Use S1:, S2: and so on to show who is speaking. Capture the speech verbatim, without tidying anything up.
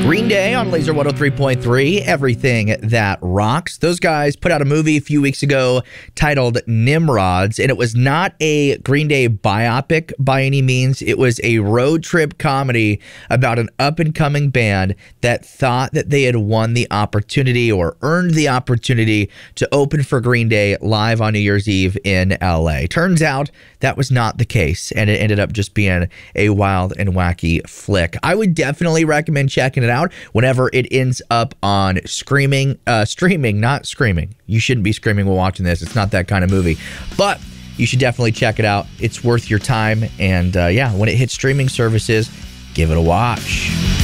S1: Green Day on Laser one oh three point three, everything that rocks. Those guys put out a movie a few weeks ago titled Nimrods, and it was not a Green Day biopic by any means. It was a road trip comedy about an up-and-coming band that thought that they had won the opportunity or earned the opportunity to open for Green Day live on New Year's Eve in L A. Turns out that was not the case, and it ended up just being a wild and wacky flick. I would definitely recommend checking it out whenever it ends up on screaming, uh, streaming, not screaming. You shouldn't be screaming while watching this. It's not that kind of movie. But you should definitely check it out. It's worth your time. And uh, yeah, when it hits streaming services, give it a watch.